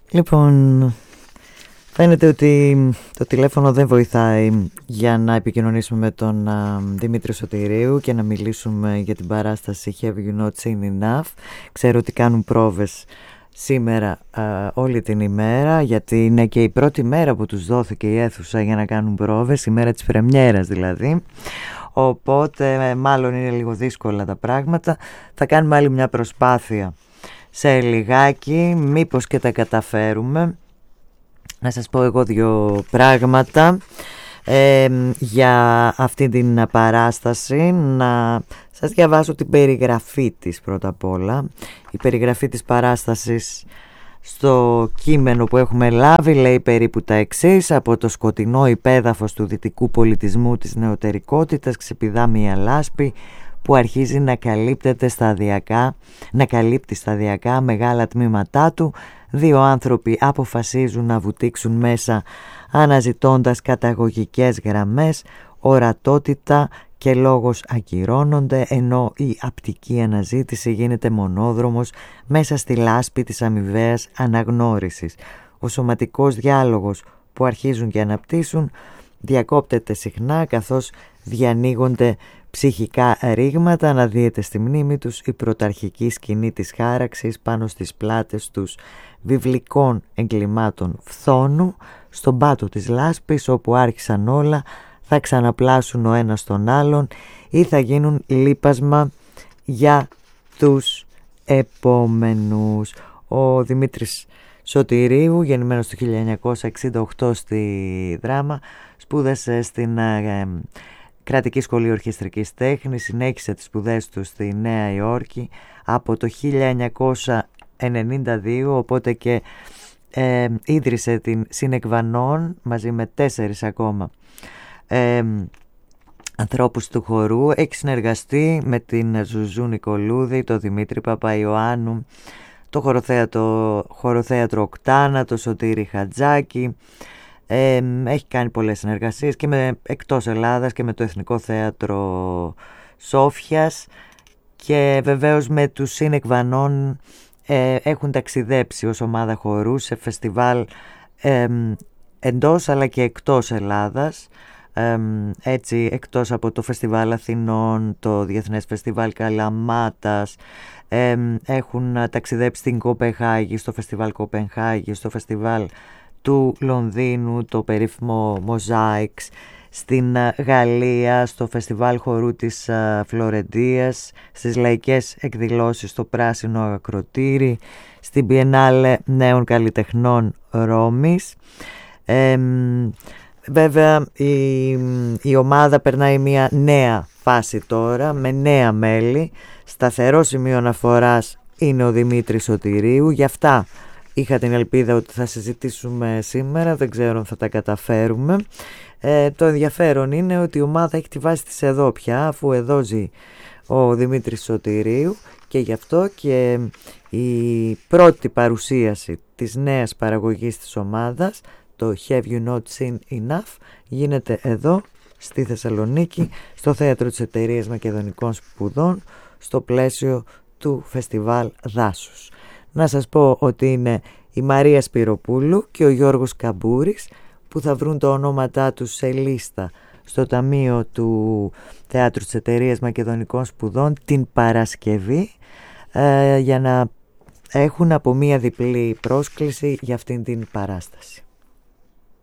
Λοιπόν, φαίνεται ότι το τηλέφωνο δεν βοηθάει για να επικοινωνήσουμε με τον Δημήτρη Σωτηρίου και να μιλήσουμε για την παράσταση Have You Not Seen Enough. Ξέρω ότι κάνουν πρόβες σήμερα όλη την ημέρα, γιατί είναι και η πρώτη μέρα που τους δόθηκε η αίθουσα για να κάνουν πρόβες, η μέρα της πρεμιέρας δηλαδή. Οπότε μάλλον είναι λίγο δύσκολα τα πράγματα. Θα κάνουμε άλλη μια προσπάθεια σε λιγάκι, μήπως και τα καταφέρουμε. Να σας πω εγώ δύο πράγματα για αυτή την παράσταση. Να σας διαβάσω την περιγραφή της πρώτα απ' όλα. Η περιγραφή της παράστασης στο κείμενο που έχουμε λάβει λέει περίπου τα εξής: από το σκοτεινό υπέδαφος του δυτικού πολιτισμού της νεωτερικότητας ξεπηδά μια λάσπη που αρχίζει να καλύπτει σταδιακά μεγάλα τμήματά του. Δύο άνθρωποι αποφασίζουν να βουτήξουν μέσα αναζητώντας καταγωγικές γραμμές, ορατότητα και λόγος ακυρώνονται, ενώ η απτική αναζήτηση γίνεται μονόδρομος μέσα στη λάσπη της αμοιβαίας αναγνώρισης. Ο σωματικός διάλογος που αρχίζουν και αναπτύσσουν διακόπτεται συχνά, καθώς διανοίγονται ψυχικά ρήγματα, αναδύεται στη μνήμη τους η πρωταρχική σκηνή της χάραξης πάνω στις πλάτες τους βιβλικών εγκλημάτων φθόνου. Στον πάτο της λάσπης όπου άρχισαν όλα θα ξαναπλάσουν ο ένας τον άλλον ή θα γίνουν λείπασμα για τους επόμενους. Ο Δημήτρης Σωτηρίου, γεννημένος το 1968 στη Δράμα, σπούδασε στην Κρατική Σχολή Ορχιστρικής Τέχνης, συνέχισε τις σπουδές του στη Νέα Υόρκη από το 1992, οπότε και ίδρυσε την Συνεκβανών μαζί με 4 ακόμα ανθρώπους του χορού. Έχει συνεργαστεί με την Ζουζού Νικολούδη, τον Δημήτρη Παπαϊωάννου, το χοροθέατρο Οκτάνα, το Σωτήρη Χατζάκη. Έχει κάνει πολλές συνεργασίες και με εκτός Ελλάδας και με το Εθνικό Θέατρο Σόφιας, και βεβαίως με τους Συνεκβανών έχουν ταξιδέψει ως ομάδα χορού σε φεστιβάλ εντός αλλά και εκτός Ελλάδας. Έτσι, εκτός από το Φεστιβάλ Αθηνών, το Διεθνές Φεστιβάλ Καλαμάτας, έχουν ταξιδέψει στην Κοπενχάγη, στο Φεστιβάλ Κοπενχάγη, στο Φεστιβάλ του Λονδίνου, το περίφημο Mosaics, στην Γαλλία, στο Φεστιβάλ Χορού της Φλωρεντίας, στις λαϊκές εκδηλώσεις στο Πράσινο Ακροτήρι, στην Biennale Νέων Καλλιτεχνών Ρώμης. Βέβαια η ομάδα περνάει μια νέα φάση τώρα με νέα μέλη. Σταθερό σημείο αναφοράς είναι ο Δημήτρης Σωτηρίου. Γι' αυτά είχα την ελπίδα ότι θα συζητήσουμε σήμερα. Δεν ξέρω αν θα τα καταφέρουμε. Το ενδιαφέρον είναι ότι η ομάδα έχει τη βάση της εδώ πια, αφού εδώ ζει ο Δημήτρης Σωτηρίου, και γι' αυτό και η πρώτη παρουσίαση της νέας παραγωγής της ομάδας, το Have You Not Seen Enough, γίνεται εδώ στη Θεσσαλονίκη, στο Θέατρο της Εταιρείας Μακεδονικών Σπουδών, στο πλαίσιο του Φεστιβάλ Δάσους. Να σας πω ότι είναι η Μαρία Σπυροπούλου και ο Γιώργος Καμπούρης, που θα βρουν τα ονόματά τους σε λίστα στο Ταμείο του Θεάτρου της Εταιρείας Μακεδονικών Σπουδών την Παρασκευή, για να έχουν από μία διπλή πρόσκληση για αυτήν την παράσταση.